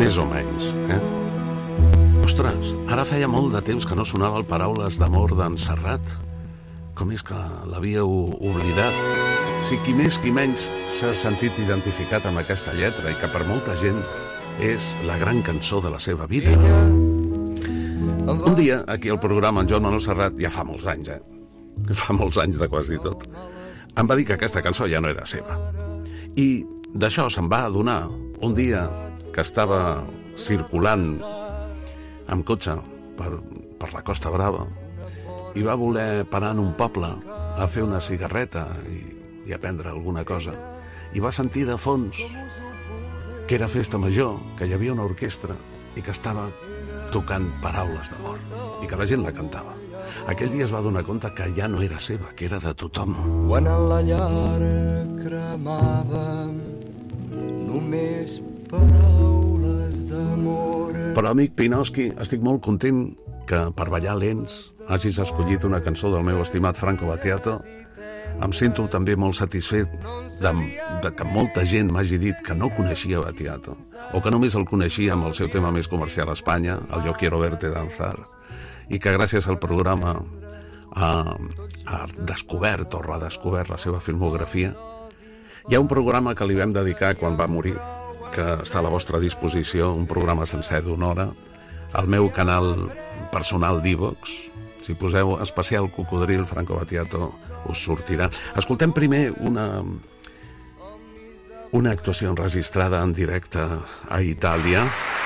més o menys, Ostres, ara feia molt de temps que no sonava el Paraules d'amor d'en Serrat. Com és que l'havíeu oblidat? Sí, qui més qui menys s'ha sentit identificat amb aquesta lletra i que per molta gent és la gran cançó de la seva vida. Un dia, aquí al programa, en Joan Manuel Serrat, ja fa molts anys, fa molts anys de quasi tot, em va dir que aquesta cançó ja no era seva. I d'això se'n va adonar un dia que estava circulant amb cotxe per la Costa Brava i va voler parar en un poble a fer una cigarreta i a prendre alguna cosa. I va sentir de fons que era festa major, que hi havia una orquestra i que estava tocant Paraules d'amor i que la gent la cantava. Aquell dia es va donar compte que ja no era seva, que era de tothom. Quan a la llar cremava només paraules d'amor. Però, amic Pinoski, estic molt content que per ballar lents hagis escollit una cançó del meu estimat Franco Battiato. Em sento també molt satisfet de que molta gent m'hagi dit que no coneixia Battiato o que només el coneixia amb el seu tema més comercial a Espanya, el Yo quiero verte danzar, i que gràcies al programa ha descobert o redescobert la seva filmografia. Hi ha un programa que li vam dedicar quan va morir, que està a la vostra disposició, un programa sencer d'una hora, al meu canal personal d'Ivox. Si poseu especial Cocodril Franco Battiato us sortirà. Escoltem primer una actuació enregistrada en directe a Itàlia.